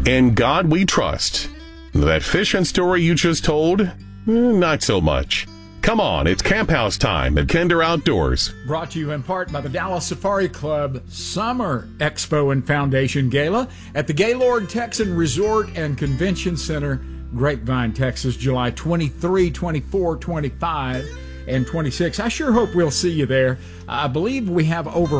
In God we trust. That fishing story you just told? Not so much. Come on, it's Camp House time at Kinder Outdoors. Brought to you in part by the Dallas Safari Club Summer Expo and Foundation Gala at the Gaylord Texan Resort and Convention Center, Grapevine, Texas, July 23, 24, 25, and 26. I sure hope we'll see you there. I believe we have over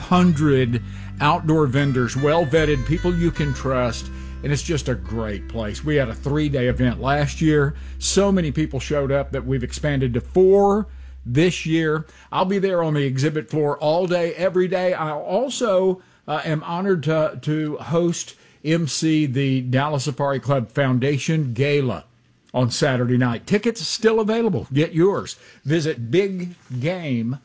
500 outdoor vendors, well-vetted, people you can trust, and it's just a great place. We had a 3-day event last year. So many people showed up that we've expanded to 4 this year. I'll be there on the exhibit floor all day, every day. I also am honored to host MC the Dallas Safari Club Foundation Gala on Saturday night. Tickets still available. Get yours. Visit biggame.org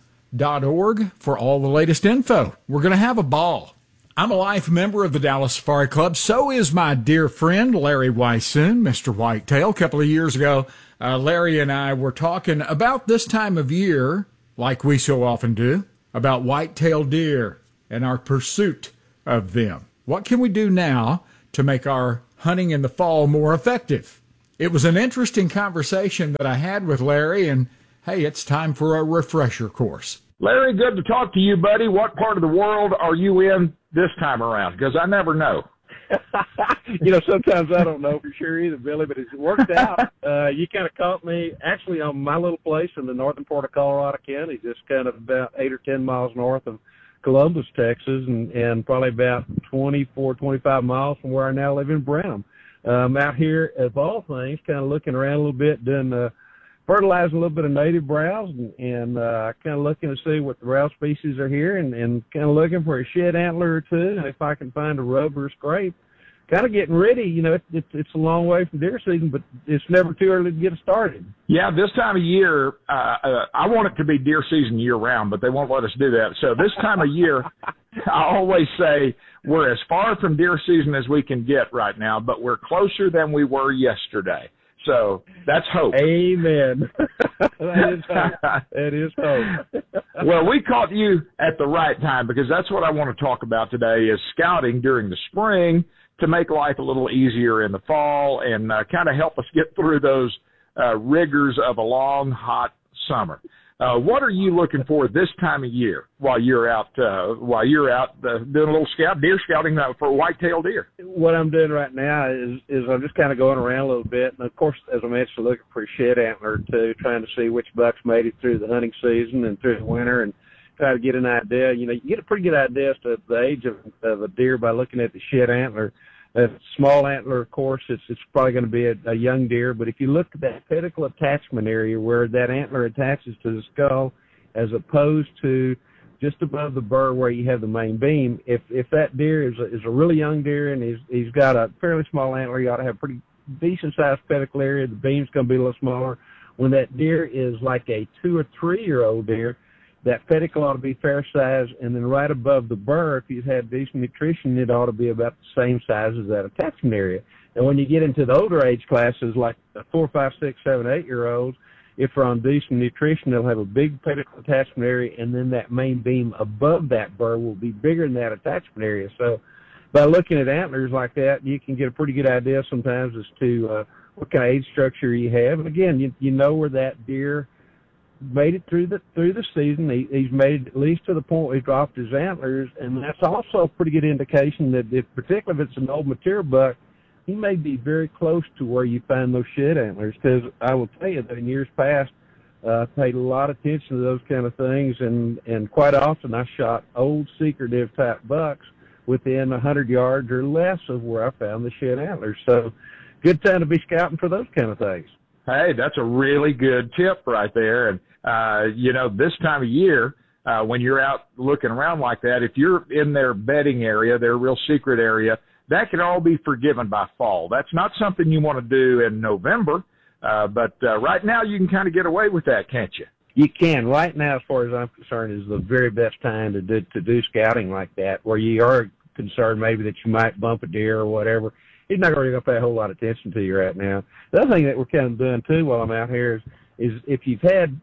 for all the latest info. We're going to have a ball. I'm a life member of the Dallas Safari Club. So is my dear friend, Larry Weishuhn, Mr. Whitetail. A couple of years ago, Larry and I were talking about this time of year, like we so often do, about whitetail deer and our pursuit of them. What can we do now to make our hunting in the fall more effective? It was an interesting conversation that I had with Larry, and hey, it's time for a refresher course. Larry, good to talk to you, buddy. What part of the world are you in this time around? Because I never know. Sometimes I don't know for sure either, Billy, but it's worked out. You kind of caught me actually on my little place in the northern part of Colorado County, just kind of about 8 or 10 miles north of Columbus, Texas, and probably about 24, 25 miles from where I now live in Brenham. Out here, of all things, kind of looking around a little bit, doing fertilizing a little bit of native browse and kind of looking to see what the browse species are here and kind of looking for a shed antler or two. And if I can find a rub or a scrape, kind of getting ready. It's a long way from deer season, but it's never too early to get started. Yeah, this time of year, I want it to be deer season year round, but they won't let us do that. So this time of year, I always say we're as far from deer season as we can get right now, but we're closer than we were yesterday. So that's hope. Amen. That is hope. Well, we caught you at the right time because that's what I want to talk about today is scouting during the spring to make life a little easier in the fall and kind of help us get through those rigors of a long, hot summer. What are you looking for this time of year while you're out doing a little deer scouting for white-tailed deer? What I'm doing right now is I'm just kind of going around a little bit. And, of course, as I mentioned, looking for a shed antler, too, trying to see which bucks made it through the hunting season and through the winter and try to get an idea. You get a pretty good idea as to the age of a deer by looking at the shed antler. A small antler, of course, it's probably going to be a young deer. But if you look at that pedicle attachment area where that antler attaches to the skull as opposed to just above the burr where you have the main beam, if that deer is a really young deer and he's got a fairly small antler, you ought to have a pretty decent-sized pedicle area. The beam's going to be a little smaller. When that deer is like a 2 or 3-year-old deer, that pedicle ought to be fair size, and then right above the burr, if you've had decent nutrition, it ought to be about the same size as that attachment area. And when you get into the older age classes, like 4, 5, 6, 7, 8-year-olds, if they're on decent nutrition, they'll have a big pedicle attachment area, and then that main beam above that burr will be bigger than that attachment area. So by looking at antlers like that, you can get a pretty good idea sometimes as to what kind of age structure you have. And again, you know where that deer made it through the season. He's made it at least to the point where he dropped his antlers, and that's also a pretty good indication that particularly if it's an old mature buck, he may be very close to where you find those shed antlers. Because I will tell you that in years past, I paid a lot of attention to those kind of things, and quite often I shot old secretive type bucks within 100 yards or less of where I found the shed antlers. So good time to be scouting for those kind of things. Hey, that's a really good tip right there. And, this time of year, when you're out looking around like that, if you're in their bedding area, their real secret area, that can all be forgiven by fall. That's not something you want to do in November, but right now you can kind of get away with that, can't you? You can. Right now, as far as I'm concerned, is the very best time to do scouting like that, where you are concerned maybe that you might bump a deer or whatever. He's not really going to pay a whole lot of attention to you right now. The other thing that we're kind of doing, too, while I'm out here is if you've had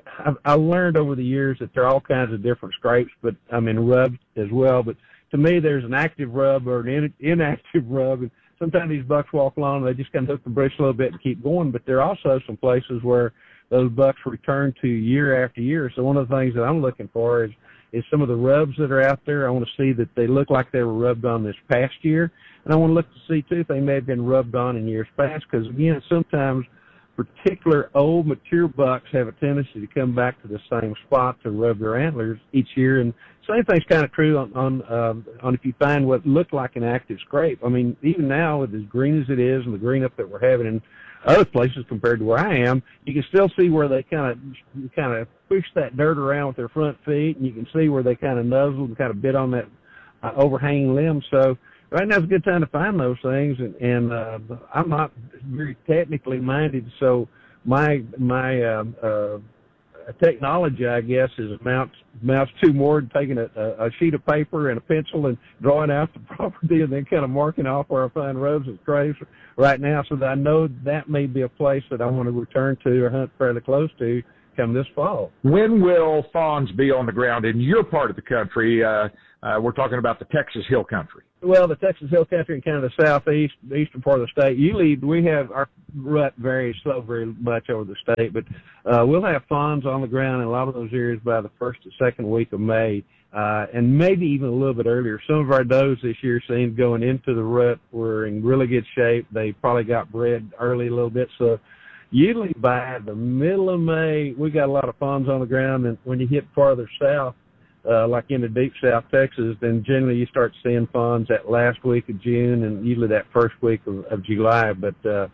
– I learned over the years that there are all kinds of different scrapes, but I mean rubs as well. But to me, there's an active rub or an inactive rub. And sometimes these bucks walk along, they just kind of hook the bridge a little bit and keep going. But there are also some places where those bucks return to year after year. So one of the things that I'm looking for is some of the rubs that are out there. I want to see that they look like they were rubbed on this past year. And I want to look to see, too, if they may have been rubbed on in years past. Because, again, sometimes particular old, mature bucks have a tendency to come back to the same spot to rub their antlers each year. And same thing's kind of true on if you find what looked like an active scrape. I mean, even now, with as green as it is and the green up that we're having in other places compared to where I am, you can still see where they kind of push that dirt around with their front feet, and you can see where they kind of nuzzled and kind of bit on that overhanging limb. So right now is a good time to find those things, and I'm not very technically minded, so my technology, I guess, is amounts to more than taking a sheet of paper and a pencil and drawing out the property and then kind of marking off where I find rubs and scrapes right now, so that I know that may be a place that I want to return to or hunt fairly close to come this fall. When will fawns be on the ground in your part of the country? We're talking about the Texas Hill Country. Well, the Texas Hill Country and kind of the southeast, the eastern part of the state. Usually we have our rut varies so very much over the state, but we'll have fawns on the ground in a lot of those areas by the first or second week of May, and maybe even a little bit earlier. Some of our does this year seem going into the rut were in really good shape. They probably got bred early a little bit, so usually by the middle of May, we got a lot of fawns on the ground, and when you hit farther south, like into deep South Texas, then generally you start seeing fawns that last week of June and usually that first week of July. But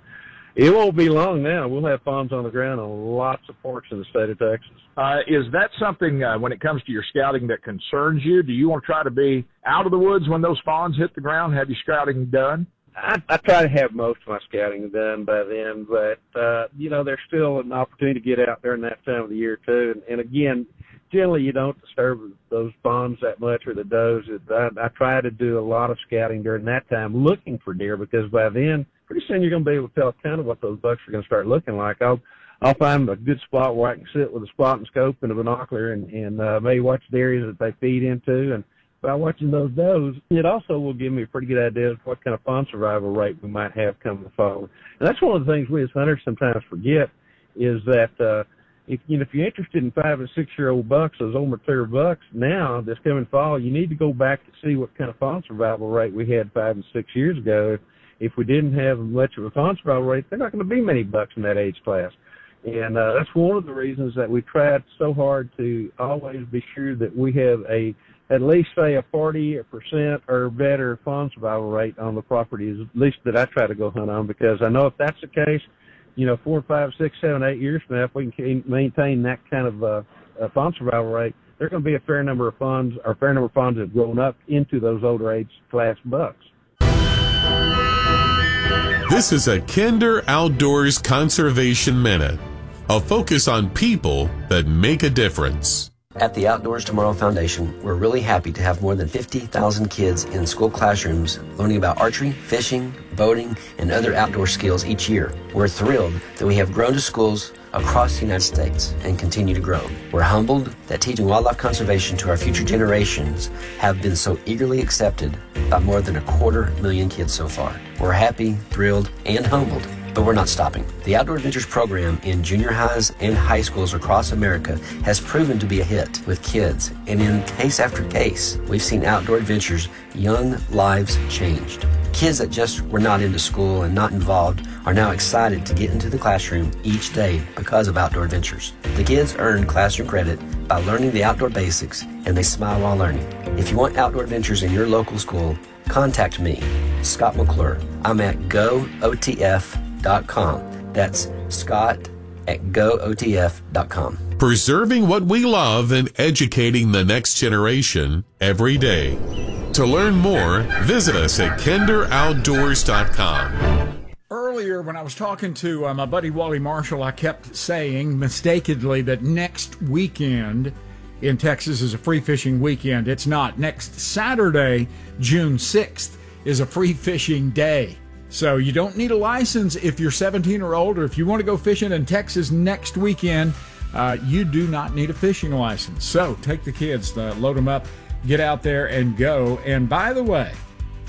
it won't be long now. We'll have fawns on the ground on lots of parts in the state of Texas. Is that something, when it comes to your scouting, that concerns you? Do you want to try to be out of the woods when those fawns hit the ground? Have your scouting done? I try to have most of my scouting done by then, but, there's still an opportunity to get out there in that time of the year, too. And again, generally you don't disturb those fawns that much or the does. I try to do a lot of scouting during that time looking for deer, because by then, pretty soon you're going to be able to tell kind of what those bucks are going to start looking like. I'll find a good spot where I can sit with a spot and scope and a binocular and maybe watch the areas that they feed into. And by watching those does, it also will give me a pretty good idea of what kind of fawn survival rate we might have come the fall. And that's one of the things we as hunters sometimes forget is that if you're interested in 5 and 6 year old bucks, those old mature bucks now this coming fall, you need to go back to see what kind of fawn survival rate we had 5 and 6 years ago. If we didn't have much of a fawn survival rate, there are not going to be many bucks in that age class. And that's one of the reasons that we tried so hard to always be sure that we have at least say a 40% or better fawn survival rate on the properties, at least that I try to go hunt on, because I know if that's the case, 4, 5, 6, 7, 8 years from now, if we can maintain that kind of fawn survival rate, there are going to be a fair number of fawns that have grown up into those older age class bucks. This is a Kinder Outdoors Conservation Minute, a focus on people that make a difference. At the Outdoors Tomorrow Foundation, we're really happy to have more than 50,000 kids in school classrooms learning about archery, fishing, boating, and other outdoor skills each year. We're thrilled that we have grown to schools across the United States and continue to grow. We're humbled that teaching wildlife conservation to our future generations have been so eagerly accepted by more than 250,000 kids so far. We're happy, thrilled, and humbled. But we're not stopping. The Outdoor Adventures program in junior highs and high schools across America has proven to be a hit with kids. And in case after case, we've seen Outdoor Adventures' young lives changed. Kids that just were not into school and not involved are now excited to get into the classroom each day because of Outdoor Adventures. The kids earn classroom credit by learning the outdoor basics, and they smile while learning. If you want Outdoor Adventures in your local school, contact me, Scott McClure. I'm at GoOTF.com. That's Scott at GoOTF.com. Preserving what we love and educating the next generation every day. To learn more, visit us at KinderOutdoors.com. Earlier, when I was talking to my buddy Wally Marshall, I kept saying mistakenly that next weekend in Texas is a free fishing weekend. It's not. Next Saturday, June 6th, is a free fishing day. So you don't need a license if you're 17 or older. If you want to go fishing in Texas next weekend, you do not need a fishing license. So take the kids, load them up, get out there and go. And by the way,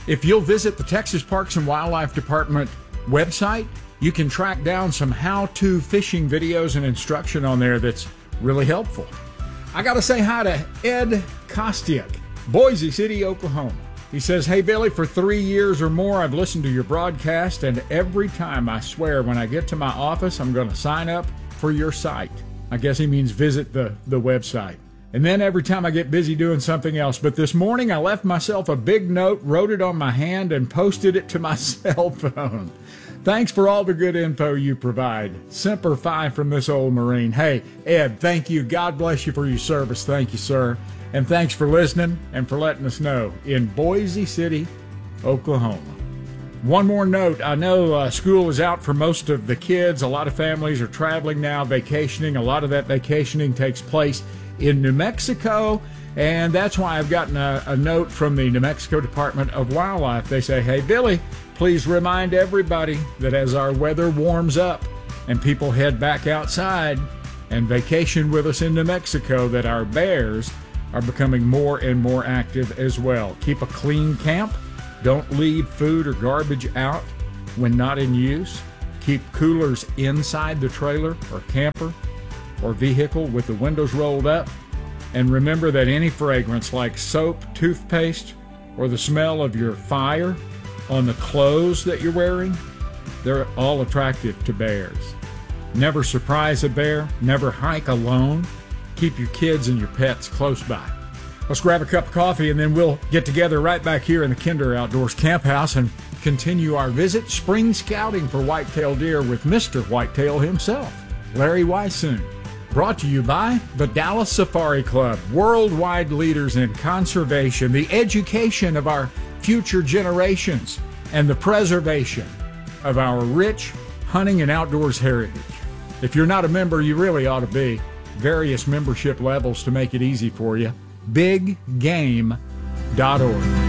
If you'll visit the Texas Parks and Wildlife Department website, you can track down some how-to fishing videos and instruction on there that's really helpful. I got to say hi to Ed Kostiuk, Boise City, Oklahoma. He says, "Hey, Billy, for 3 years or more, I've listened to your broadcast, and every time I swear when I get to my office, I'm going to sign up for your site." I guess he means visit the website. And then every time I get busy doing something else. But this morning, I left myself a big note, wrote it on my hand, and posted it to my cell phone. Thanks for all the good info you provide. Semper Fi from this old Marine. Hey, Ed, thank you. God bless you for your service. Thank you, sir. And thanks for listening and for letting us know in Boise City, Oklahoma. One more note. I know school is out for most of the kids. A lot of families are traveling now, vacationing. A lot of that vacationing takes place in New Mexico, and that's why I've gotten a note from the New Mexico Department of Wildlife. They say, "Hey, Billy, please remind everybody that as our weather warms up and people head back outside and vacation with us in New Mexico, that our bears are becoming more and more active as well. Keep a clean camp. Don't leave food or garbage out when not in use. Keep coolers inside the trailer or camper or vehicle with the windows rolled up. And remember that any fragrance like soap, toothpaste, or the smell of your fire on the clothes that you're wearing, they're all attractive to bears. Never surprise a bear. Never hike alone. Keep your kids and your pets close by." Let's grab a cup of coffee, and then we'll get together right back here in the Kinder Outdoors Camp House and continue our visit spring scouting for whitetail deer with Mr. Whitetail himself, Larry Weishuhn. Brought to you by the Dallas Safari Club, worldwide leaders in conservation, the education of our future generations, and the preservation of our rich hunting and outdoors heritage. If you're not a member, you really ought to be. Various membership levels to make it easy for you. BigGame.org.